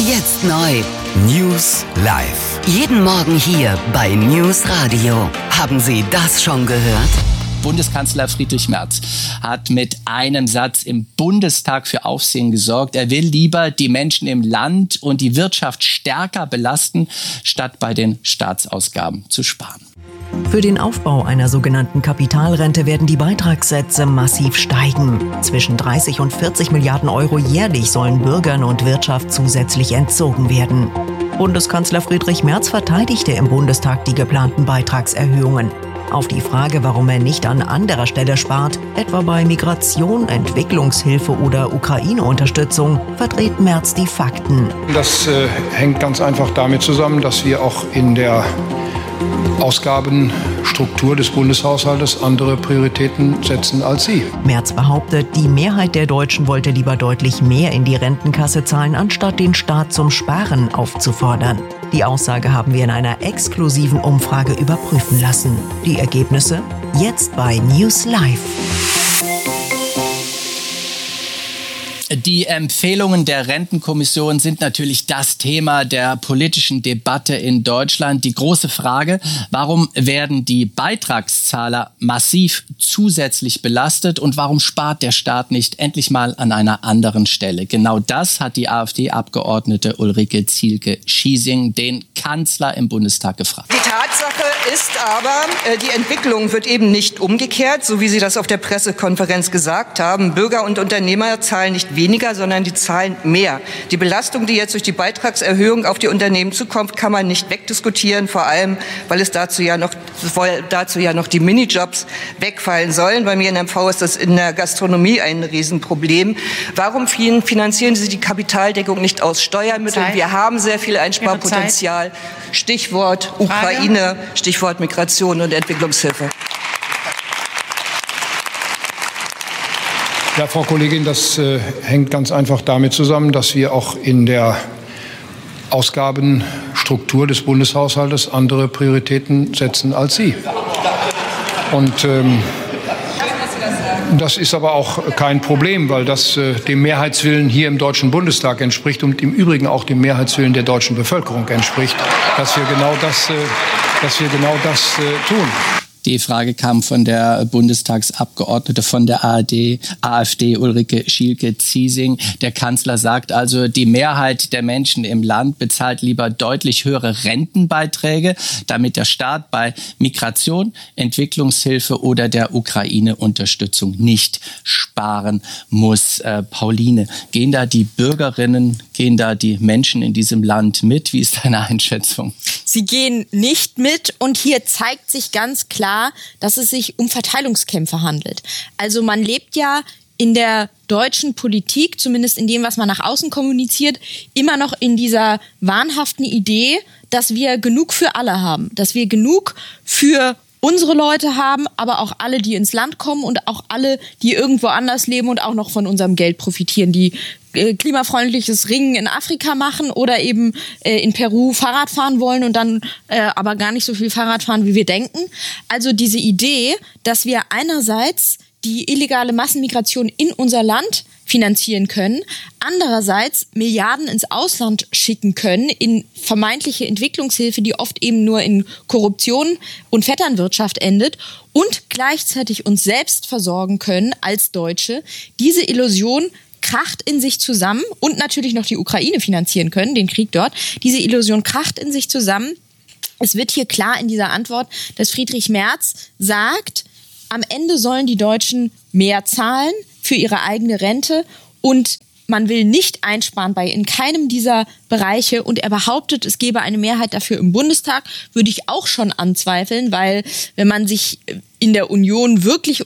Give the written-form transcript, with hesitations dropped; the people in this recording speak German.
Jetzt neu. News live. Jeden Morgen hier bei News Radio. Haben Sie das schon gehört? Bundeskanzler Friedrich Merz hat mit einem Satz im Bundestag für Aufsehen gesorgt. Er will lieber die Menschen im Land und die Wirtschaft stärker belasten, statt bei den Staatsausgaben zu sparen. Für den Aufbau einer sogenannten Kapitalrente werden die Beitragssätze massiv steigen. Zwischen 30 und 40 Milliarden Euro jährlich sollen Bürgern und Wirtschaft zusätzlich entzogen werden. Bundeskanzler Friedrich Merz verteidigte im Bundestag die geplanten Beitragserhöhungen. Auf die Frage, warum er nicht an anderer Stelle spart, etwa bei Migration, Entwicklungshilfe oder Ukraine-Unterstützung, verdreht Merz die Fakten. Das hängt ganz einfach damit zusammen, dass wir auch in der Ausgabenstruktur des Bundeshaushaltes andere Prioritäten setzen als Sie. Merz behauptet, die Mehrheit der Deutschen wollte lieber deutlich mehr in die Rentenkasse zahlen, anstatt den Staat zum Sparen aufzufordern. Die Aussage haben wir in einer exklusiven Umfrage überprüfen lassen. Die Ergebnisse jetzt bei News Live. Die Empfehlungen der Rentenkommission sind natürlich das Thema der politischen Debatte in Deutschland. Die große Frage, warum werden die Beitragszahler massiv zusätzlich belastet und warum spart der Staat nicht endlich mal an einer anderen Stelle? Genau das hat die AfD-Abgeordnete Ulrike Zielke-Schiesing den Kanzler im Bundestag gefragt. Die Tatsache ist aber, die Entwicklung wird eben nicht umgekehrt, so wie Sie das auf der Pressekonferenz gesagt haben. Bürger und Unternehmer zahlen nicht weniger, sondern die zahlen mehr. Die Belastung, die jetzt durch die Beitragserhöhung auf die Unternehmen zukommt, kann man nicht wegdiskutieren, vor allem, weil dazu ja noch die Minijobs wegfallen sollen. Bei mir in MV ist das in der Gastronomie ein Riesenproblem. Warum finanzieren Sie die Kapitaldeckung nicht aus Steuermitteln? Wir haben sehr viel Einsparpotenzial. Stichwort Ukraine, Stichwort Migration und Entwicklungshilfe. Ja, Frau Kollegin, das hängt ganz einfach damit zusammen, dass wir auch in der Ausgabenstruktur des Bundeshaushaltes andere Prioritäten setzen als Sie. Und das ist aber auch kein Problem, weil das dem Mehrheitswillen hier im Deutschen Bundestag entspricht und im Übrigen auch dem Mehrheitswillen der deutschen Bevölkerung entspricht, dass wir genau das tun. Die Frage kam von der Bundestagsabgeordnete von der AfD Ulrike Zielke-Schiesing. Der Kanzler sagt also, die Mehrheit der Menschen im Land bezahlt lieber deutlich höhere Rentenbeiträge, damit der Staat bei Migration, Entwicklungshilfe oder der Ukraine-Unterstützung nicht sparen muss. Pauline, gehen da die Bürgerinnen, gehen da die Menschen in diesem Land mit? Wie ist deine Einschätzung? Sie gehen nicht mit und hier zeigt sich ganz klar, dass es sich um Verteilungskämpfe handelt. Also man lebt ja in der deutschen Politik, zumindest in dem, was man nach außen kommuniziert, immer noch in dieser wahnhaften Idee, dass wir genug für alle haben, dass wir genug für unsere Leute haben, aber auch alle, die ins Land kommen und auch alle, die irgendwo anders leben und auch noch von unserem Geld profitieren, die klimafreundliches Ringen in Afrika machen oder eben in Peru Fahrrad fahren wollen und dann aber gar nicht so viel Fahrrad fahren, wie wir denken. Also diese Idee, dass wir einerseits die illegale Massenmigration in unser Land finanzieren können, andererseits Milliarden ins Ausland schicken können in vermeintliche Entwicklungshilfe, die oft eben nur in Korruption und Vetternwirtschaft endet und gleichzeitig uns selbst versorgen können als Deutsche. Diese Illusion kracht in sich zusammen und natürlich noch die Ukraine finanzieren können, den Krieg dort. Diese Illusion kracht in sich zusammen. Es wird hier klar in dieser Antwort, dass Friedrich Merz sagt, am Ende sollen die Deutschen mehr zahlen für ihre eigene Rente und man will nicht einsparen in keinem dieser Bereiche und er behauptet, es gebe eine Mehrheit dafür im Bundestag, würde ich auch schon anzweifeln, weil wenn man sich in der Union wirklich